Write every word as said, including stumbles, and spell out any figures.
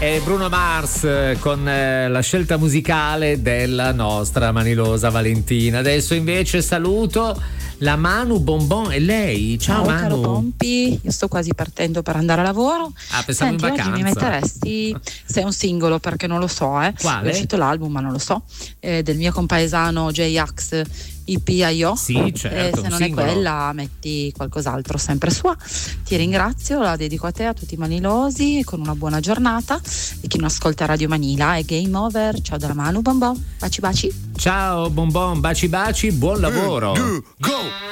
è Bruno Mars con eh, la scelta musicale della nostra manilosa Valentina. Adesso invece saluto la Manu Bonbon e lei. Ciao, Ciao Manu. caro Pompi, io sto quasi partendo per andare a lavoro. Ah, pensavo Senti, in oggi vacanza. mi metteresti, se è un singolo perché non lo so, eh. Quale? È uscito l'album ma non lo so, eh, del mio compaesano J-Ax I P I O. Sì, certo, Eh, se un non singolo. è quella metti qualcos'altro sempre sua. Ti ringrazio, la dedico a te, a tutti i manilosi, con una buona giornata, e chi non ascolta Radio Manila è Game Over. Ciao dalla Manu Bonbon, baci baci. Ciao Bonbon, baci baci, buon lavoro. Go!